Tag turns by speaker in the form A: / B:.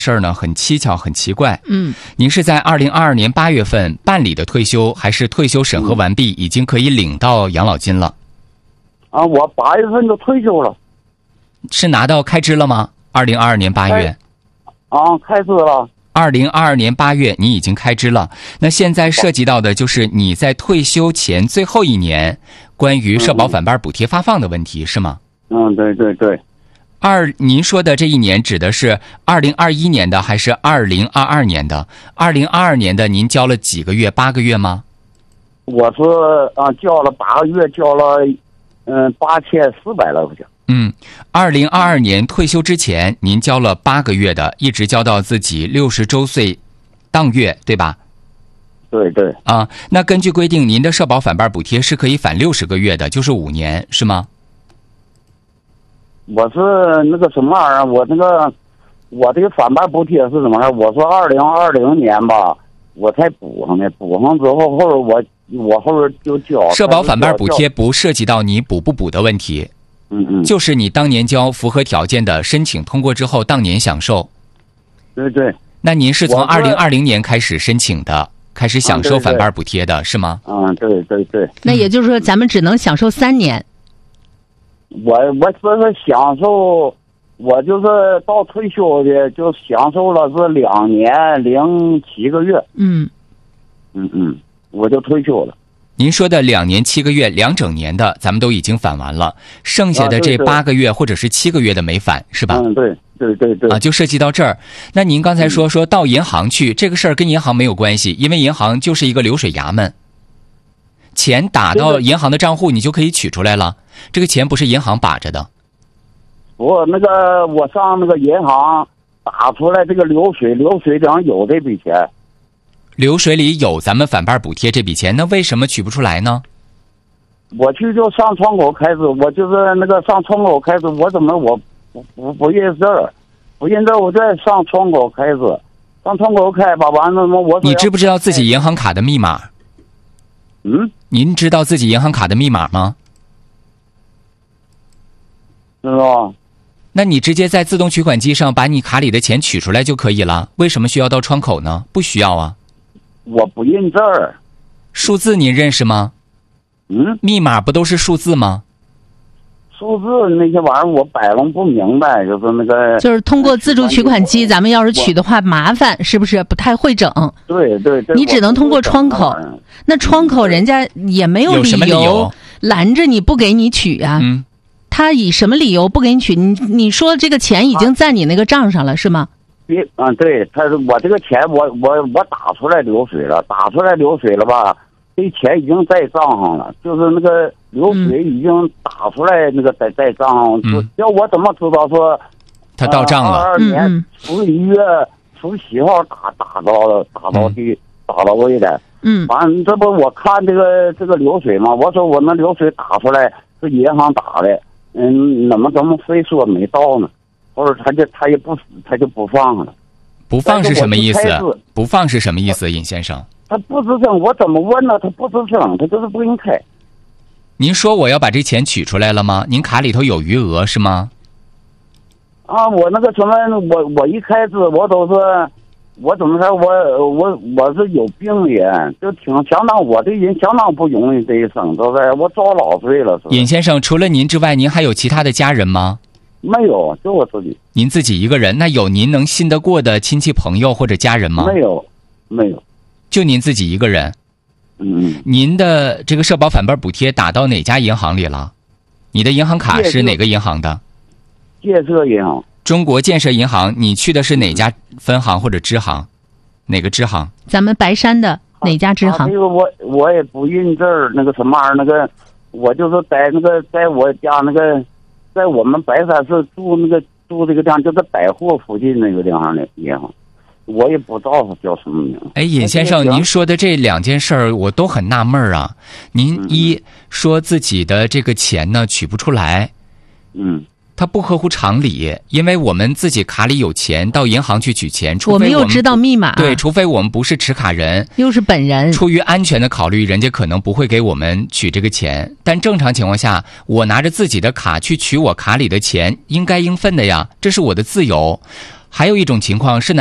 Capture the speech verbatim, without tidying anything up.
A: 事儿呢很蹊跷很奇怪。
B: 嗯，
A: 您是在二零二二年八月份办理的退休，还是退休审核完毕，已经可以领到养老金了？
C: 啊，我八月份就退休了。
A: 是拿到开支了吗？二零二二年八月。
C: 啊，开支了。
A: 二零二二年八月你已经开支了，那现在涉及到的就是你在退休前最后一年关于社保返班补贴发放的问题，是吗？
C: 嗯，对对对。
A: 二，您说的这一年指的是二零二一年的还是二零二二年的？二零二二年的您交了几个月？八个月吗？
C: 我是啊，交了八个月，交了嗯八千四百来块钱。
A: 嗯，二零二二年退休之前，您交了八个月的，一直交到自己六十周岁当月，对吧？
C: 对对。
A: 啊，那根据规定，您的社保返班补贴是可以返六十个月的，就是五年，是吗？
C: 我是那个什么玩意儿，我那个我这个返班补贴是怎么回事？我说二零二零年吧，我才补上的，补上之后后边我我后边就交。
A: 社保返班补贴不涉及到你补不补的问题，
C: 嗯嗯，
A: 就是你当年交符合条件的申请通过之后，当年享受。
C: 对对。
A: 那您是从二零二零年开始申请的，开始享受返班补贴的，是吗？
C: 嗯，对对对。
B: 那也就是说，咱们只能享受三年。
C: 我我说是享受，我就是到退休的就享受了是两年零七个月。
B: 嗯
C: 嗯嗯，我就退休了。
A: 您说的两年七个月，两整年的咱们都已经返完了，剩下的这八个月或者是七个月的没返，是吧？
C: 嗯，对对对对。
A: 啊，就涉及到这儿。那您刚才说说到银行去，这个事儿跟银行没有关系，因为银行就是一个流水衙门。钱打到银行的账户，你就可以取出来了。这个钱不是银行把着的。
C: 我那个我上那个银行打出来这个流水，流水上有这笔钱。
A: 流水里有咱们返班补贴这笔钱，那为什么取不出来呢？
C: 我去就上窗口开支，我就是那个上窗口开支，我怎么我不不不认字儿，不认字儿，我再上窗口开支，上窗口开吧，完了我
A: 你知不知道自己银行卡的密码？
C: 嗯，
A: 您知道自己银行卡的密码吗？
C: 知道。
A: 那你直接在自动取款机上把你卡里的钱取出来就可以了，为什么需要到窗口呢？不需要啊。
C: 我不认字儿。
A: 数字您认识吗？
C: 嗯，
A: 密码不都是数字吗？
C: 数字那些玩意儿我摆弄不明白，就是那个
B: 就是通过自助取款机，咱们要是取的话麻烦，是不是不太会整？
C: 对对对，
B: 你只能通过窗口，那窗口人家也没有理由拦着你不给你取啊。
A: 嗯，
B: 他以什么理由不给你取？你你说这个钱已经在你那个账上了，是吗？
C: 别啊，对，他是我这个钱我我我打出来流水了，打出来流水了吧？这钱已经在账上了，就是那个流水已经打出来，那个在在账上。
A: 嗯，
C: 要我怎么知道说
A: 他到账了？
C: 二二年除一月除七号打打到了，打到地、嗯、打到位的。
B: 嗯，
C: 完这不我看这个这个流水吗？我说我那流水打出来是银行打的，嗯，怎么怎么非说没到呢？或者他就他也不他就不放了。
A: 不放是什么意思？不放是什么意思，尹先生？
C: 他不吱声，我怎么问呢？他不吱声，他就是不给你开。
A: 您说我要把这钱取出来了吗？您卡里头有余额是吗？
C: 啊，我那个什么，我我一开始我都是，我怎么说？我我我是有病人，就挺相当，我这人相当不容易这一生，都是我遭老罪了。
A: 尹先生，除了您之外，您还有其他的家人吗？
C: 没有，就我自己。
A: 您自己一个人？那有您能信得过的亲戚朋友或者家人吗？
C: 没有，没有。
A: 就您自己一个人。
C: 嗯，
A: 您的这个社保返班补贴打到哪家银行里了？你的银行卡是哪个银行的？
C: 建设银行。
A: 中国建设银行。你去的是哪家分行或者支行？哪个支行？
B: 咱们白山的哪家支行？
C: 啊啊、这个我我也不认字儿，那个什么玩意儿，那个我就是在那个在我家那个，在我们白山市住那个住这个地方，就是百货附近那个地方的银行。我也不知道他叫什么名。
A: 哎，尹先生，您说的这两件事儿，我都很纳闷儿啊。您一说自己的这个钱呢取不出来，
C: 嗯，
A: 它不合乎常理，因为我们自己卡里有钱，到银行去取钱，除非
B: 我们又知道密码，
A: 对，除非我们不是持卡人，
B: 又是本人，
A: 出于安全的考虑，人家可能不会给我们取这个钱。但正常情况下，我拿着自己的卡去取我卡里的钱，应该应分的呀，这是我的自由。 还有一种情况是